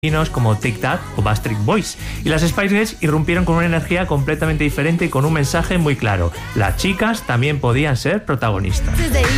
como Take That o Backstreet Boys, y las Spice Girls irrumpieron con una energía completamente diferente y con un mensaje muy claro: las chicas también podían ser protagonistas.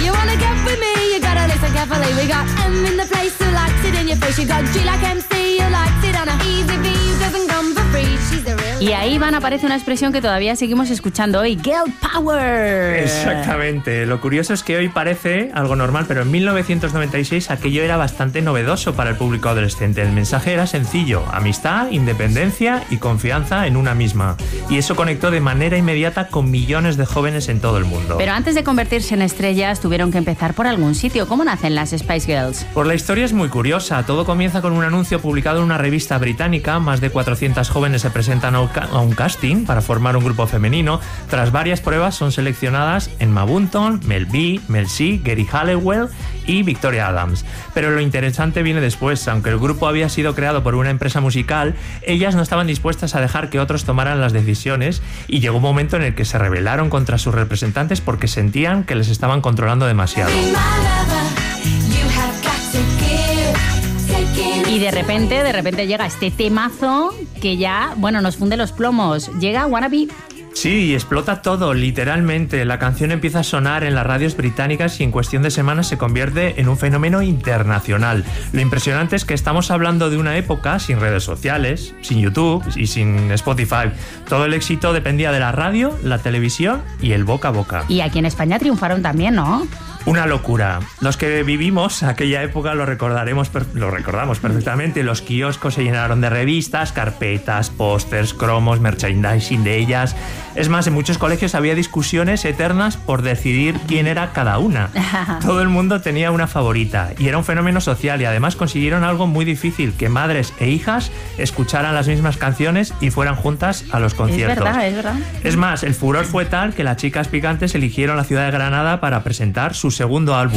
Y ahí, Iván, aparece una expresión que todavía seguimos escuchando hoy: Girl Power. Exactamente. Lo curioso es que hoy parece algo normal, pero en 1996 aquello era bastante novedoso para el público adolescente. El mensaje era sencillo: amistad, independencia y confianza en una misma. Y eso conectó de manera inmediata con millones de jóvenes en todo el mundo. Pero antes de convertirse en estrellas, tuvieron que empezar por algún sitio. ¿Cómo nacen las Spice Girls? Pues la historia es muy curiosa. Todo comienza con un anuncio publicado en una revista británica. Más de 400 jóvenes se presentan a un casting para formar un grupo femenino. Tras varias pruebas son seleccionadas Emma Bunton, Mel B, Mel C, Geri Halliwell y Victoria Adams. Pero lo interesante viene después. Aunque el grupo había sido creado por una empresa musical, ellas no estaban dispuestas a dejar que otros tomaran las decisiones, y llegó un momento en el que se rebelaron contra sus representantes porque sentían que les estaban controlando demasiado. Y de repente llega este temazo que ya, nos funde los plomos. Llega Wanna Be. Sí, y explota todo, literalmente. La canción empieza a sonar en las radios británicas y en cuestión de semanas se convierte en un fenómeno internacional. Lo impresionante es que estamos hablando de una época sin redes sociales, sin YouTube y sin Spotify. Todo el éxito dependía de la radio, la televisión y el boca a boca. Y aquí en España triunfaron también, ¿no? Una locura. Los que vivimos aquella época lo recordamos perfectamente. Los kioscos se llenaron de revistas, carpetas, pósters, cromos, merchandising de ellas. Es más, en muchos colegios había discusiones eternas por decidir quién era cada una. Todo el mundo tenía una favorita y era un fenómeno social, y además consiguieron algo muy difícil: que madres e hijas escucharan las mismas canciones y fueran juntas a los conciertos. Es verdad. Es más, el furor fue tal que las chicas picantes eligieron la ciudad de Granada para presentar su segundo álbum.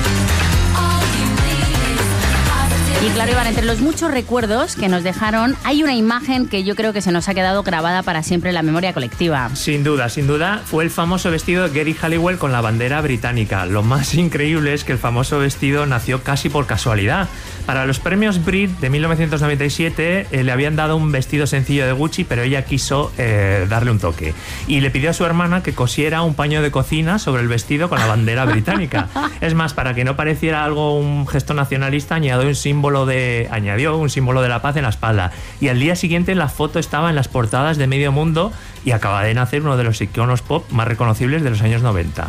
Y claro, Iván, entre los muchos recuerdos que nos dejaron, hay una imagen que yo creo que se nos ha quedado grabada para siempre en la memoria colectiva. Sin duda, fue el famoso vestido de Geri Halliwell con la bandera británica. Lo más increíble es que el famoso vestido nació casi por casualidad. Para los premios Brit de 1997 le habían dado un vestido sencillo de Gucci, pero ella quiso darle un toque. Y le pidió a su hermana que cosiera un paño de cocina sobre el vestido con la bandera británica. Es más, para que no pareciera un gesto nacionalista, añadió un símbolo de la paz en la espalda. Y al día siguiente la foto estaba en las portadas de medio mundo y acaba de nacer uno de los iconos pop más reconocibles de los años 90.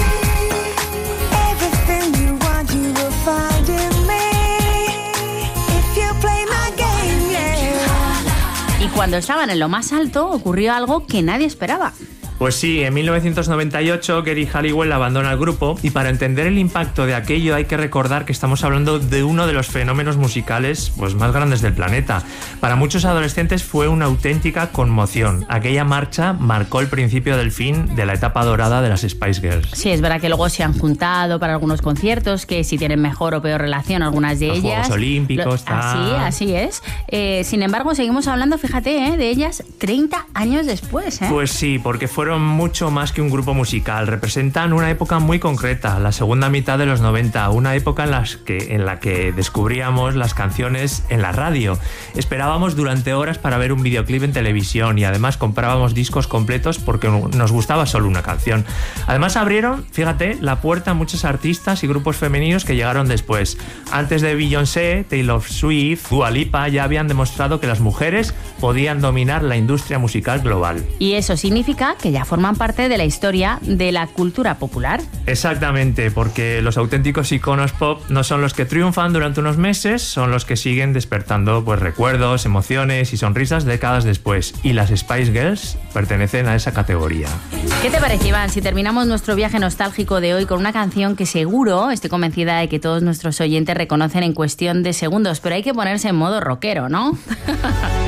Y cuando estaban en lo más alto ocurrió algo que nadie esperaba. Pues sí, en 1998 Geri Halliwell abandona el grupo, y para entender el impacto de aquello hay que recordar que estamos hablando de uno de los fenómenos musicales más grandes del planeta. Para muchos adolescentes fue una auténtica conmoción. Aquella marcha marcó el principio del fin de la etapa dorada de las Spice Girls. Sí, es verdad que luego se han juntado para algunos conciertos, que si tienen mejor o peor relación algunas de los ellas. Juegos Olímpicos. Así es. Sin embargo, seguimos hablando, fíjate, de ellas 30 años después. Pues sí, porque fueron mucho más que un grupo musical. Representan una época muy concreta, la segunda mitad de los 90, una época en la que descubríamos las canciones en la radio. Esperábamos durante horas para ver un videoclip en televisión, y además comprábamos discos completos porque nos gustaba solo una canción. Además abrieron, fíjate, la puerta a muchos artistas y grupos femeninos que llegaron después. Antes de Beyoncé, Taylor Swift, Dua Lipa ya habían demostrado que las mujeres podían dominar la industria musical global. Y eso significa que ya forman parte de la historia de la cultura popular. Exactamente, porque los auténticos iconos pop no son los que triunfan durante unos meses, son los que siguen despertando recuerdos, emociones y sonrisas décadas después. Y las Spice Girls pertenecen a esa categoría. ¿Qué te parece, Iván, si terminamos nuestro viaje nostálgico de hoy con una canción que seguro, estoy convencida de que todos nuestros oyentes reconocen en cuestión de segundos, pero hay que ponerse en modo rockero, ¿no?